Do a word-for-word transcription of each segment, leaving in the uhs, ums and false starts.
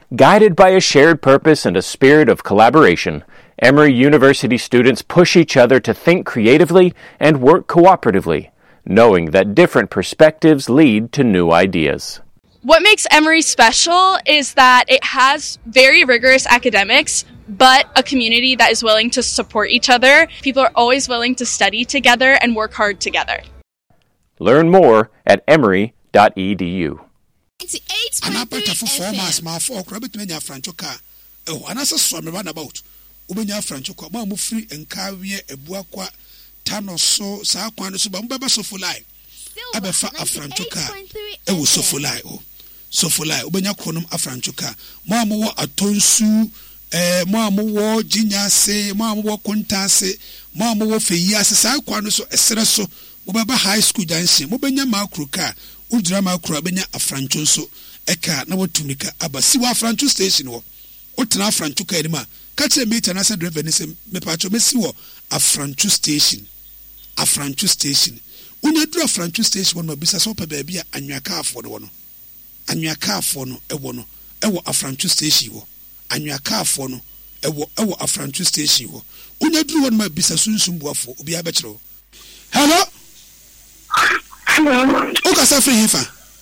Guided by a shared purpose and a spirit of collaboration, Emory University students push each other to think creatively and work cooperatively, knowing that different perspectives lead to new ideas. What makes Emory special is that it has very rigorous academics, but a community that is willing to support each other. People are always willing to study together and work hard together. Learn more at emory dot e d u. Anapata for four months, my four crabbit mania franchoka. Oh, and as a swam run about. Ubenya franchoka, mamma free and carry a buaqua, tan or so, Saquan, Subamba so for life. Abefa a franchoka. It was so for life. Oh, so for life. Ubenya chronum a franchoka. Mamma a tonsu, eh, mamma war, ginia say, mamma war contase, mamma war for years, Saquan so a seraso, Ubaba high school dancing, Ubenya Macruka. Udrama Krabenya a Franchoso, Eka, no Tumika, Abasiwa Francho station or Utana Franchuka Edima, catch a mate and I said Revenism, Mepacho Messiwo, a Francho station, a Francho station. When you draw Francho station, one of Bisa Sopa baby, and your car for the one, and your car for no, a one, ewo a Francho station, and your car for no, ewo ewo a Francho station. When you drew one my Bisa Sunsum Wafo, be a better. Hello? Hello. Oka safri hifa.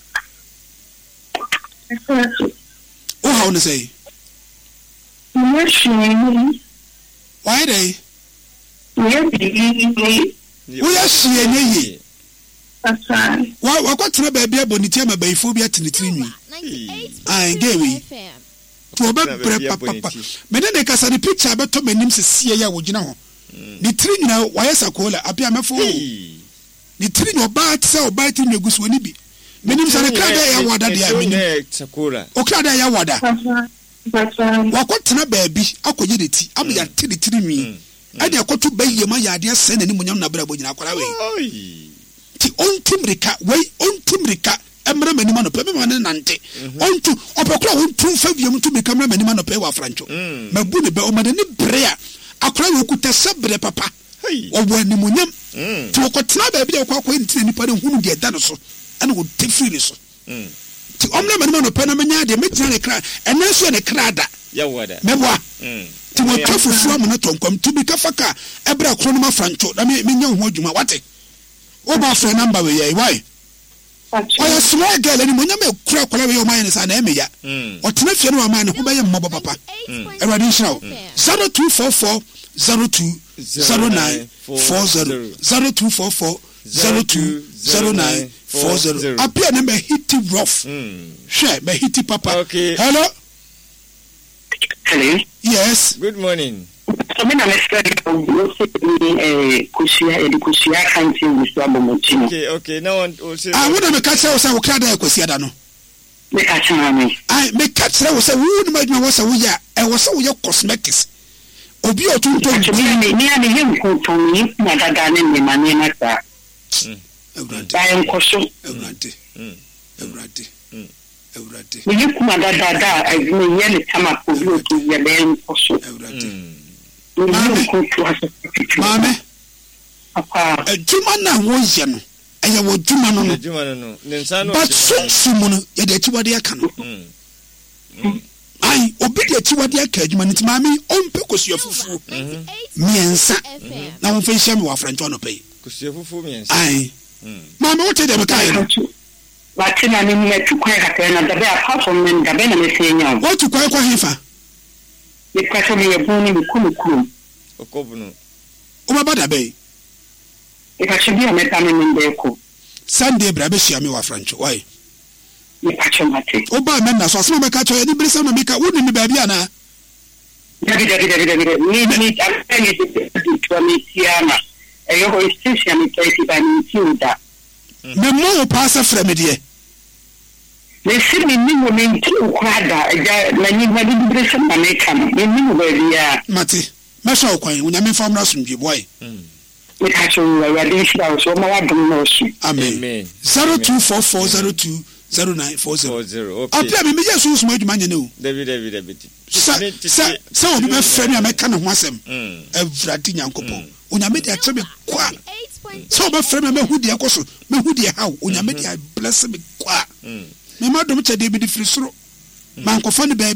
Oh, how to say? Why they? We are seeing why, what got to be able to tell my babyphobia to the tree? I gave it to a papa. Madame Cassani picture about Tom and Nims see ya would you know? The tree now, why is a caller? Appear my phone. The tree no bat so biting your goose winny be. Meaning, I can't wada the Sakura. Okada Yawada. Wakotana baby, Akoyiti, I'm the tilly tree me. I dare go to bay your my idea, send any money on the Brabo in Aquaraway. The on Timrica, way on Timrica, Emra Meniman of Permanente. On to Opera, on two Fabium to become a Meniman of Pewa Francho. Mabuni Beoman prayer. Aqua could sabre papa. Or when the Munyam to a cotna baby or quack anybody who get done so and would take free so. To Omna of Panamania, they make a cry, and then so a crada. Yawada. Memoir. To a truffle from Natom to be Kafaka, Ebra Chronoma Francho, I mean, young Wojuma, what it? What about for a number? Why? Why a small girl and when you make crack whatever your mind is an emia. Or to make your man who buy a mobile papa. A radicial zero two four four zero two zero nine four zero zero two four four zero two zero nine four zero. Appear number hitty rough. Share my hitty papa. Okay. Hello. Hello. Yes. Good morning. I mean, I'm expecting a Kushia, a Kushia country with Sabomochi. Okay, okay. Now I wouldn't catch us. I will catch a Kusiadano. Make catch me. I make catch I was a wood, my was a we are. I was so your cosmetics. Obi o tun to me me ani him ko to me na dada ne me mane na ta. Ba en koso. Ewrade. Ewrade. Ewrade. Me kuma dada da ai me yele tama ko bi o to yele en koso. Ewrade. Mame. Papa. Ejuma na wo ye no. Eye wo juma no no. Ejuma no no. Ne nsa no. But sun sumu no ye de tiwade aka no. Ai obedi atiwade aka adwuma nti mame ompe kosuo fufu miensa na won fe hia me wa francho no pay kosuo fufu miensa ai mame what dey be kai no wati na ni me tukwa ka na da be apart from me da be na me se nya what tukwa kwa hifa me kwaso me yebuni me kunu kunu okobunu o baba da be e ka chibi o me ta me mbe ko Sunday bra be hia me wa francho why Oba menna so asema meka cho ni brisa na meka woni ni baabi ana Dabi dabi dabi dabi ni ni amfani de tuamitiana eyo ho station ni twenty ba ni tiuda me mo pass from de le sirmi ni mo men ti ukwada ja na ni ma di brisa na meka ni ni mo baabi ya mate mesha okwan unyame fam na sumdwe boy me ka cho wa de shira so ma wa dum no shi amen zero two four four zero two zero nine four zero. Okay. Apia me me Jesus mo adwuma nye no. David David David. Sa sa sa obi be frɛ me ameka ne ho asɛm. Evradi nyankopɔn. Onyame de akyerɛ me kwa. Sa obi frɛ me me hu de akoso, me hu de how. Onyame de bless me kwa. Me ma dom kyɛ de bi de firi soro. Man kofa ne